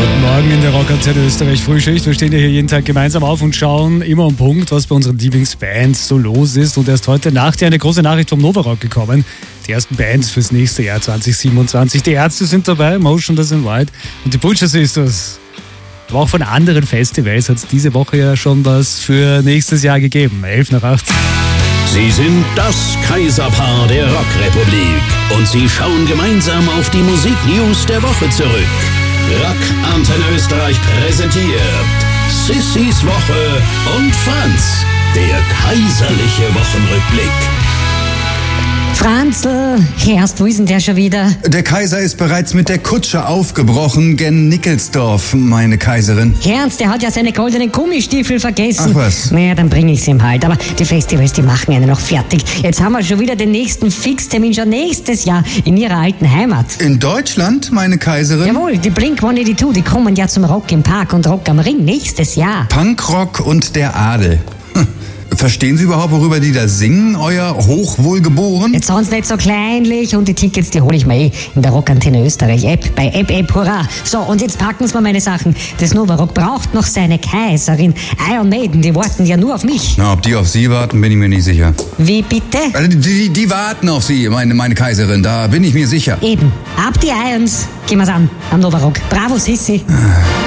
Guten Morgen in der Rockantenne Österreich Frühschicht. Wir stehen ja hier jeden Tag gemeinsam auf und schauen immer am Punkt, was bei unseren Lieblingsbands so los ist. Und erst heute Nacht eine große Nachricht vom Novarock gekommen. Die ersten Bands fürs nächste Jahr 2027. Die Ärzte sind dabei, Motionless in White und die Butcher Sisters. Aber auch von anderen Festivals hat es diese Woche ja schon was für nächstes Jahr gegeben. 7:11. Sie sind das Kaiserpaar der Rockrepublik und sie schauen gemeinsam auf die Musiknews der Woche zurück. Rock Antenne Österreich präsentiert Sissys Woche und Franz, der kaiserliche Wochenrückblick. Franzl, Herst, wo ist denn der schon wieder? Der Kaiser ist bereits mit der Kutsche aufgebrochen gen Nickelsdorf, meine Kaiserin. Ernst, der hat ja seine goldenen Gummistiefel vergessen. Ach was? Naja, dann bring ich sie ihm halt. Aber die Festivals, die machen einen noch fertig. Jetzt haben wir schon wieder den nächsten Fixtermin, schon nächstes Jahr in ihrer alten Heimat. In Deutschland, meine Kaiserin? Jawohl, die Blink-182, die kommen ja zum Rock im Park und Rock am Ring nächstes Jahr. Punkrock und der Adel. Verstehen Sie überhaupt, worüber die da singen, euer Hochwohlgeboren? Jetzt sonst nicht so kleinlich und die Tickets, die hole ich mir in der Rockantenne Österreich App, bei App, hurra. So, und jetzt packen Sie mal meine Sachen. Das Novarock braucht noch seine Kaiserin. Iron Maiden, die warten ja nur auf mich. Na, ob die auf Sie warten, bin ich mir nicht sicher. Wie bitte? Also die warten auf Sie, meine Kaiserin, da bin ich mir sicher. Eben, ab die Irons. Gehen wir's an, am Novarock. Bravo, Sissi.